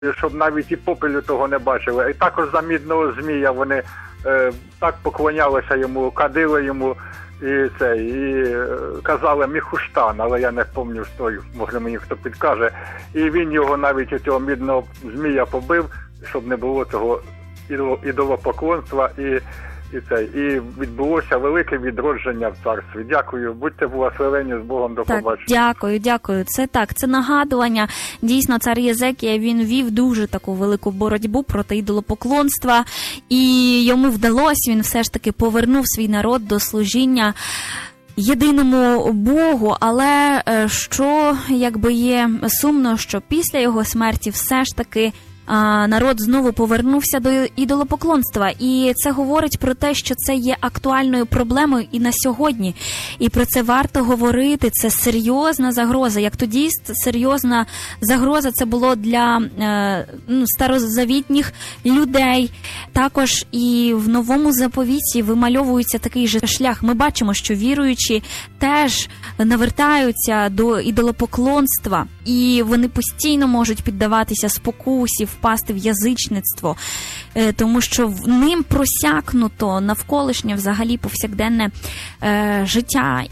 щоб навіть і попелю того не бачили. І також за мідного змія вони так поклонялися йому, кадили йому і казали Міхуштан, але я не пам'ятаю, хто, може мені хто підкаже. І він його навіть, цього мідного змія, побив, щоб не було цього ідолопоклонства і відбулося велике відродження в царстві. Дякую, будьте благословені, з Богом, до побачення. Дякую. Це нагадування. Дійсно, цар Єзекія, він вів дуже таку велику боротьбу проти ідолопоклонства, і йому вдалося, він все ж таки повернув свій народ до служіння єдиному Богу, але що якби є сумно, що після його смерті все ж таки народ знову повернувся до ідолопоклонства. І це говорить про те, що це є актуальною проблемою і на сьогодні. І про це варто говорити. Це серйозна загроза. Як тоді серйозна загроза це було для старозавітніх людей. Також і в Новому заповіті вимальовується такий же шлях. Ми бачимо, що віруючі теж навертаються до ідолопоклонства. І вони постійно можуть піддаватися спокусі, впасти в язичництво, тому що ним просякнуто навколишнє взагалі повсякденне життя.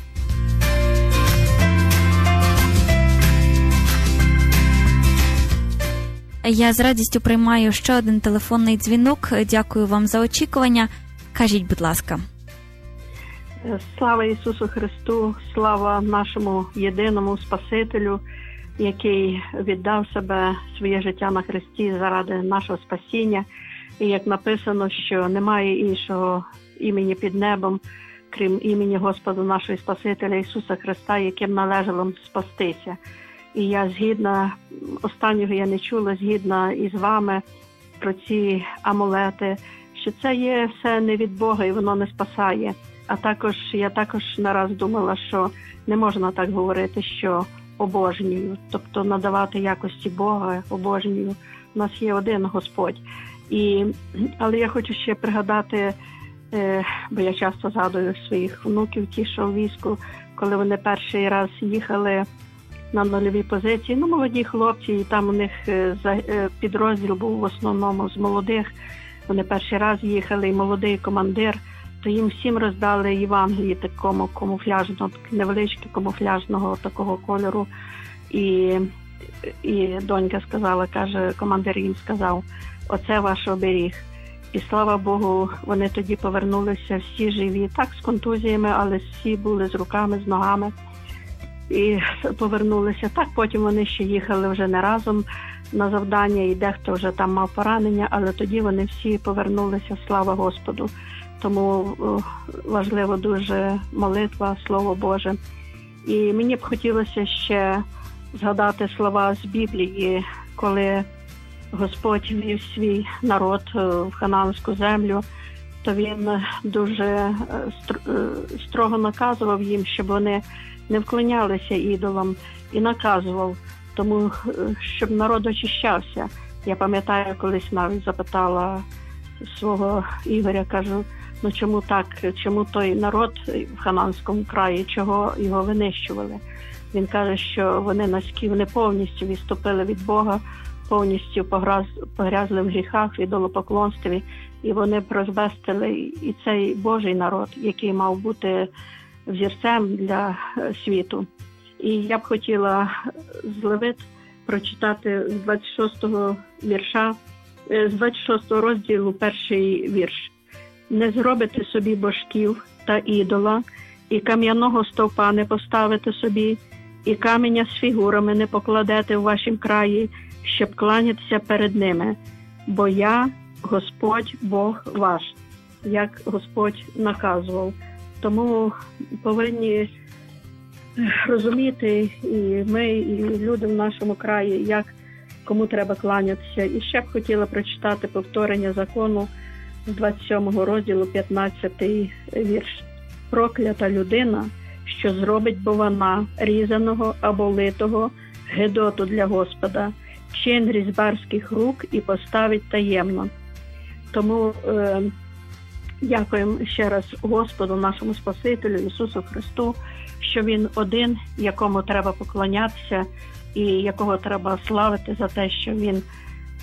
Я з радістю приймаю ще один телефонний дзвінок. Дякую вам за очікування. Кажіть, будь ласка. Слава Ісусу Христу, слава нашому єдиному Спасителю, який віддав себе, своє життя на хресті заради нашого спасіння. І як написано, що немає іншого імені під небом, крім імені Господа нашого Спасителя Ісуса Христа, яким належало спастися. І я згідна, останнього я не чула, згідна із вами про ці амулети, що це є все не від Бога і воно не спасає. А також я не раз думала, що не можна так говорити, що обожнюю, тобто надавати якості Бога, обожнюю. У нас є один Господь. Але я хочу ще пригадати, бо я часто згадую своїх внуків, ті, що в війську, коли вони перший раз їхали на нульові позиції, молоді хлопці, і там у них підрозділ був в основному з молодих, вони перший раз їхали, і молодий командир, то їм всім роздали Євангелії такому камуфляжного, невеличкого камуфляжного такого кольору. І донька сказала, каже, командир їм сказав, оце ваш оберіг. І слава Богу, вони тоді повернулися всі живі, так з контузіями, але всі були з руками, з ногами. І повернулися. Так, потім вони ще їхали вже не разом на завдання, і дехто вже там мав поранення, але тоді вони всі повернулися, слава Господу. Тому важливо дуже молитва, Слово Боже. І мені б хотілося ще згадати слова з Біблії, коли Господь вів свій народ в ханаанську землю, то Він дуже строго наказував їм, щоб вони не вклонялися ідолам, і наказував, тому щоб народ очищався. Я пам'ятаю, колись навіть запитала свого Ігоря, кажу, чому так, чому той народ в Ханаанському краї, чого його винищували? Він каже, що вони повністю відступили від Бога, повністю погрязли в гріхах, в ідолопоклонстві, і вони розбестили і цей Божий народ, який мав бути взірцем для світу. І я б хотіла з Левит прочитати з 26-го вірша, з 26-го розділу перший вірш. «Не зробите собі божків та ідола, і кам'яного стовпа не поставите собі, і каменя з фігурами не покладете в вашім краї, щоб кланятися перед ними. Бо я, Господь, Бог ваш», як Господь наказував. Тому повинні розуміти і ми, і люди в нашому краї, як кому треба кланятися. І ще б хотіла прочитати повторення закону з 27-го розділу, 15-й вірш. «Проклята людина, що зробить бована, різаного або литого, гидоту для Господа, чин різьбарських рук і поставить таємно». Тому дякуємо ще раз Господу, нашому Спасителю, Ісусу Христу, що Він один, якому треба поклонятися і якого треба славити за те, що Він